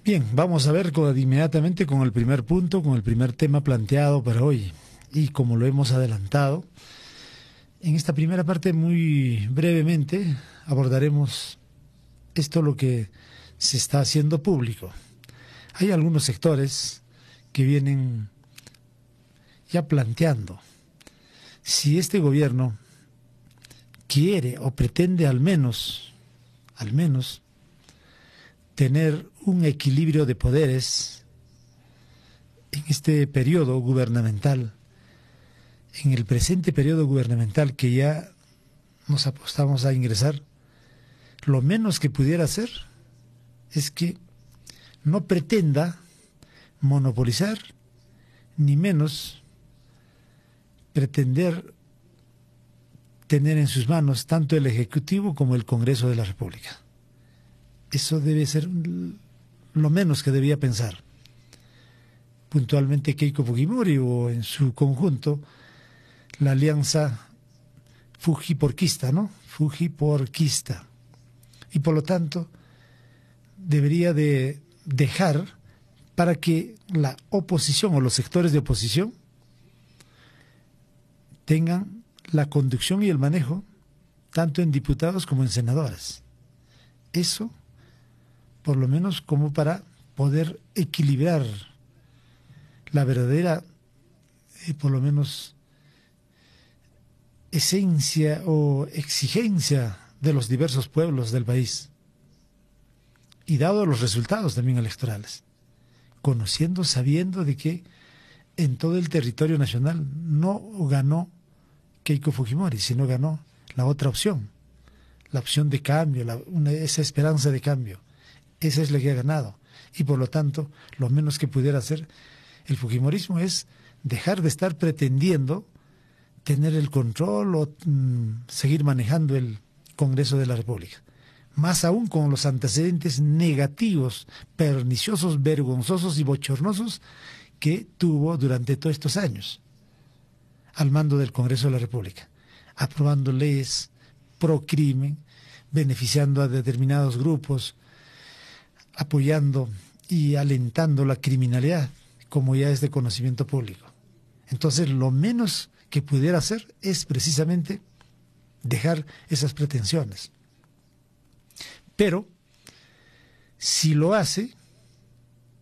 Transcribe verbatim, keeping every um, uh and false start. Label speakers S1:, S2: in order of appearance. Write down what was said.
S1: Bien, vamos a ver con, inmediatamente con el primer punto, con el primer tema planteado para hoy. Y como lo hemos adelantado, en esta primera parte muy brevemente abordaremos esto lo que se está haciendo público. Hay algunos sectores que vienen ya planteando si este gobierno quiere o pretende al menos, al menos, tener un equilibrio de poderes en este periodo gubernamental, en el presente periodo gubernamental que ya nos apostamos a ingresar, lo menos que pudiera hacer es que no pretenda monopolizar, ni menos pretender tener en sus manos tanto el Ejecutivo como el Congreso de la República. Eso debe ser lo menos que debía pensar. Puntualmente Keiko Fujimori o en su conjunto la alianza fujiporquista, ¿no? Fujiporquista. Y por lo tanto debería de dejar para que la oposición o los sectores de oposición tengan la conducción y el manejo tanto en diputados como en senadores. Eso por lo menos como para poder equilibrar la verdadera, eh, por lo menos, esencia o exigencia de los diversos pueblos del país. Y dado los resultados también electorales, conociendo, sabiendo de que en todo el territorio nacional no ganó Keiko Fujimori, sino ganó la otra opción, la opción de cambio, la, una, esa esperanza de cambio. Esa es la que ha ganado. Y por lo tanto, lo menos que pudiera hacer el fujimorismo es dejar de estar pretendiendo tener el control o mm, seguir manejando el Congreso de la República. Más aún con los antecedentes negativos, perniciosos, vergonzosos y bochornosos que tuvo durante todos estos años al mando del Congreso de la República, aprobando leyes pro crimen, beneficiando a determinados grupos, apoyando y alentando la criminalidad, como ya es de conocimiento público. Entonces, lo menos que pudiera hacer es precisamente dejar esas pretensiones. Pero, si lo hace,